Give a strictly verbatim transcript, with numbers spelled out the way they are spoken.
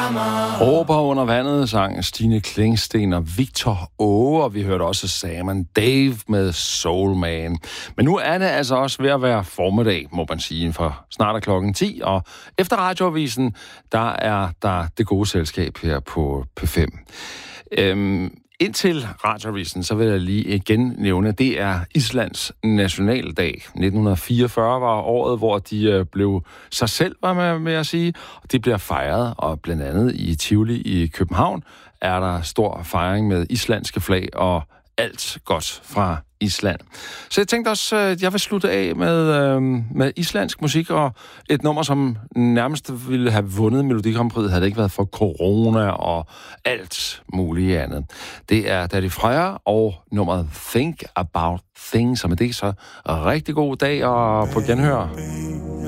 Råber under vandet sang Stine Klingsten og Victor Åge, og vi hørte også Sam Dave med Soul Man. Men nu er det altså også ved at være formiddag, må man sige, for snart er klokken ti, og efter radioavisen, der er der det gode selskab her på P fem. Øhm, Indtil radioavisen, så vil jeg lige igen nævne, det er Islands nationaldag. nitten fireogfyrre var året, hvor de blev sig selv, var man med at sige. Det bliver fejret, og blandt andet i Tivoli i København er der stor fejring med islandske flag og alt godt fra Island. Så jeg tænkte også, at jeg vil slutte af med, øh, med islandsk musik, og et nummer, som nærmest ville have vundet Melodi Grand Prix, havde det ikke været for corona og alt muligt andet. Det er Daði Freyr og nummeret Think About Things, og med det så rigtig god dag og på genhør.